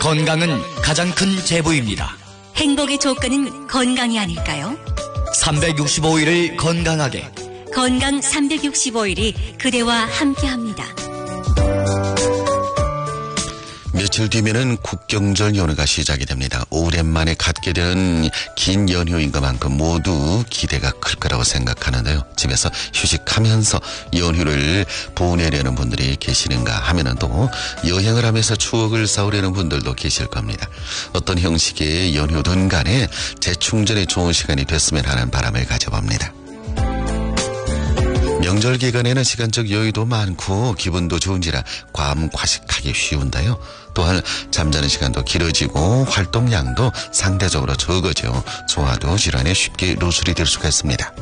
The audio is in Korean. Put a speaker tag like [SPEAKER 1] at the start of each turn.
[SPEAKER 1] 건강은 가장 큰 재부입니다.
[SPEAKER 2] 행복의 조건은 건강이 아닐까요?
[SPEAKER 1] 365일을 건강하게.
[SPEAKER 2] 건강 365일이 그대와 함께합니다.
[SPEAKER 3] 며칠 뒤면은 국경절 연휴가 시작이 됩니다. 오랜만에 갖게 되는 긴 연휴인 것만큼 모두 기대가 클 거라고 생각하는데요. 집에서 휴식하면서 연휴를 보내려는 분들이 계시는가 하면은 또 여행을 하면서 추억을 쌓으려는 분들도 계실 겁니다. 어떤 형식의 연휴든 간에 재충전에 좋은 시간이 됐으면 하는 바람을 가져봅니다. 명절 기간에는 시간적 여유도 많고 기분도 좋은지라 과식하기 쉬운데요. 또한 잠자는 시간도 길어지고 활동량도 상대적으로 적어져 소화도 질환에 쉽게 노출이 될 수가 있습니다.